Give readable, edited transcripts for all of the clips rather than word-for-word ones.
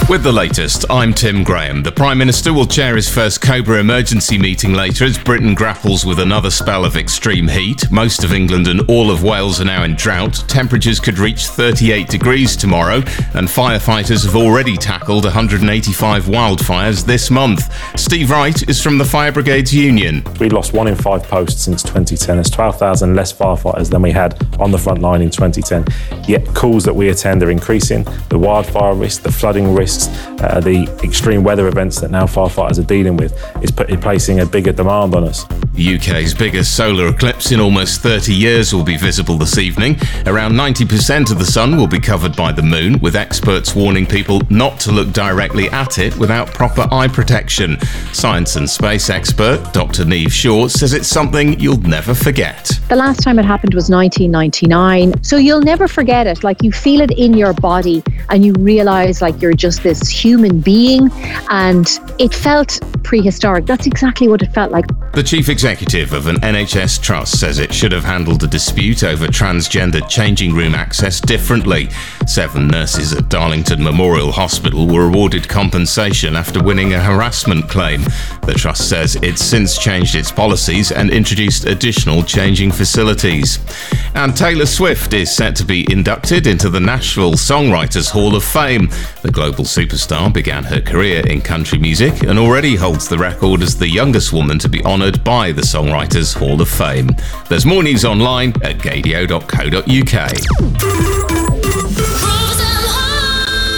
With the latest, I'm Tim Graham. The Prime Minister will chair his first Cobra emergency meeting later as Britain grapples with another spell of extreme heat. Most of England and all of Wales are now in drought. Temperatures could reach 38 degrees tomorrow, and firefighters have already tackled 185 wildfires this month. Steve Wright is from the Fire Brigades Union. We lost 1 in 5 posts since 2010. There's 12,000 less firefighters than we had on the front line in 2010. Yet calls that we attend are increasing. The wildfire risk, the flooding risks, the extreme weather events that now firefighters are dealing with is placing a bigger demand on us. The UK's biggest solar eclipse in almost 30 years will be visible this evening. Around 90% of the sun will be covered by the moon, with experts warning people not to look directly at it without proper eye protection. Science and space expert Dr. Neve Shaw says it's something you'll never forget. The last time it happened was 1999, so you'll never forget it. Like, you feel it in your body and you realise like you're just this human being, and it felt prehistoric. That's exactly what it felt like. The chief executive of an NHS trust says it should have handled a dispute over transgender changing room access differently. 7 nurses at Darlington Memorial Hospital were awarded compensation after winning a harassment claim. The trust says it's since changed its policies and introduced additional changing facilities. And Taylor Swift is set to be inducted into the Nashville Songwriters Hall of Fame. The global superstar began her career in country music and already holds the record as the youngest woman to be honoured by the Songwriters Hall of Fame. There's more news online at gadio.co.uk.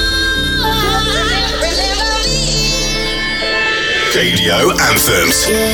Gadio Anthems.